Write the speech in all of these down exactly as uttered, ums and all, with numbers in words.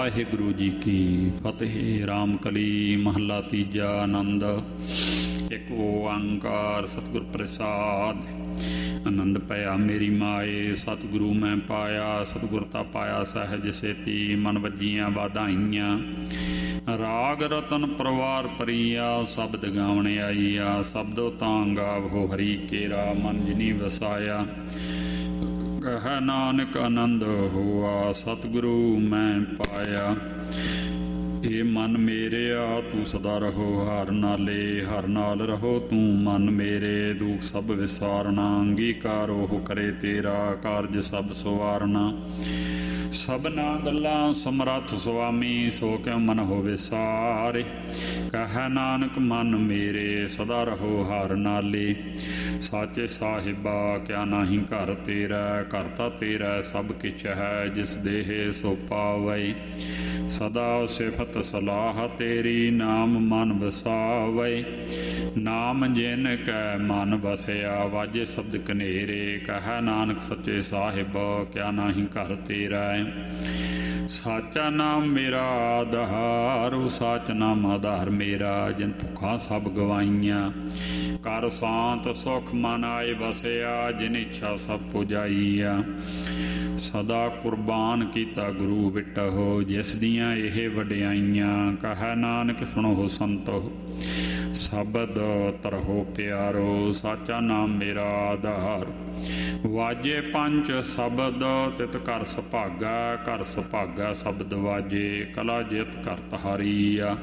ਵਾਹਿਗੁਰੂ ਜੀ ਕੀ ਫਤਿਹ। ਰਾਮ ਕਲੀ ਮਹੱਲਾ ਤੀਜਾ। ਆਨੰਦ। ਇੱਕ ਓੰਕਾਰ ਸਤਿਗੁਰ ਪ੍ਰਸਾਦ। ਆਨੰਦ ਪਿਆ ਮੇਰੀ ਮਾਏ, ਸਤਿਗੁਰੂ ਮੈਂ ਪਾਇਆ। ਸਤਿਗੁਰ ਤਾਂ ਪਾਇਆ ਸਹਿਜ ਸੇਤੀ, ਮਨ ਵੱਜੀਆਂ ਵਾਧਾਈਆਂ। ਰਾਗ ਰਤਨ ਪਰਵਾਰ ਪਰੀਆ, ਸ਼ਬਦ ਗਾਵਣ ਆਈਆ। ਸ਼ਬਦੋ ਤਾਂ ਗਾਵੋ ਹਰੀ ਕੇਰਾ, ਮਨ ਜਿਨੀ ਵਸਾਇਆ। ਕਹਿ ਨਾਨਕ ਆਨੰਦ ਹੋਆ, ਸਤਿਗੁਰੂ ਮੈਂ ਪਾਇਆ। ਇਹ ਮਨ ਮੇਰਿਆ ਤੂੰ ਸਦਾ ਰਹੋ ਹਰ ਨਾਲੇ, ਹਰ ਨਾਲ ਰਹੋ ਤੂੰ ਮਨ ਮੇਰੇ। ਦੁੱਖ ਸਭ ਵਿਸਾਰਨਾ, ਅੰਗੀਕਾਰ ਉਹ ਕਰੇ ਤੇਰਾ, ਕਾਰਜ ਸਭ ਸਵਾਰਨਾ। ਸਭਨਾ ਗੱਲਾਂ ਸਮਰੱਥ ਸੁਆਮੀ, ਸੋ ਕਿਉ ਮਨ ਹੋਵੇ ਸਾਰੇ। ਕਹਿ ਨਾਨਕ ਮਨ ਮੇਰੇ, ਸਦਾ ਰਹੋ ਹਰ ਨਾਲੇ। ਸਾਚੇ ਸਾਹਿਬਾ ਕਿਆ ਨਾਹੀਂ ਘਰ ਤੇਰਾ, ਘਰ ਤਾਂ ਤੇਰਾ ਸਭ ਕਿਛ ਹੈ। ਜਿਸ ਦੇਹ ਸੋ ਪਾਵੈ, ਸਦਾ ਸਿਫਤ ਸਲਾਹ ਤੇਰੀ। ਨਾਮ ਮਨ ਵਸਾਵੈ, ਨਾਮ ਜਿਨ ਕੈ ਮਨ ਵਸਿਆ। ਵਾਜੇ ਸ਼ਬਦ ਕਨੇਰੇ, ਕਹਿ ਨਾਨਕ ਸੱਚੇ ਸਾਹਿਬ ਕਿਆ ਨਾਹੀਂ ਘਰ ਤੇਰਾ। ਸਾਚਾ ਨਾਮ ਮੇਰਾ ਆਧਾਰ, ਸਾਚ ਨਾਮ ਆਧਾਰ ਮੇਰਾ। ਜਿਨ ਭੁੱਖਾਂ ਸਭ ਗਵਾਈਆਂ, ਕਰ ਸ਼ਾਂਤ ਸੁਖ ਮਨ ਆਏ ਵਸਿਆ। ਜਿਨ ਇੱਛਾ ਸਭ ਪੁਜਾਈਆ, ਸਦਾ ਕੁਰਬਾਨ ਕੀਤਾ ਗੁਰੂ ਵਿਟਹੁ। ਜਿਸ ਦੀਆਂ ਇਹ ਵਡਿਆਈਆਂ, ਕਹਿ ਨਾਨਕ ਸੁਣੋ ਸੰਤੋ। ਸ਼ਬਦ ਤਰਹੁ ਪਿਆਰੋ, ਸਾਚਾ ਨਾਮ ਮੇਰਾ ਆਧਾਰ। ਵਾਜੇ ਪੰਜ ਸ਼ਬਦ, ਤਿਤ ਘਰ ਸੁਭਾਗਾ। ਘਰ ਸੁਭਾਗਾ ਸ਼ਬਦ ਵਾਜੇ, ਕਲਾ ਜਿਤ ਕਰਤ ਹਾਰੀਆ।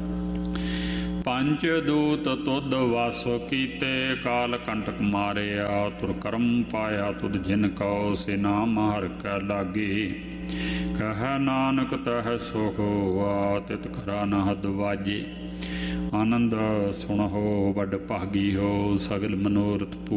ਪੰਜ ਦੂਤ ਤੁਧ ਵਸ ਕੀਤੇ, ਕਾਲ ਕੰਟਕ ਮਾਰਿਆ। ਤੁਰ ਕਰਮ ਪਾਇਆ ਤੁਧ ਜਿਨ ਕਉ, ਸੇ ਨਾਮ ਹਰਿ ਕੈ ਲਾਗੇ। ਕਹਿ ਨਾਨਕ ਤਹ ਸੁਖ ਹੋਆ, ਤਿਤ ਖਰਾ ਨ ਹਦ ਵਾਜੇ। ਆਨੰਦ ਸੁਣਹੁ ਵਡ ਭਾਗੀ ਹੋ, ਸਗਲ ਮਨੋਰਥ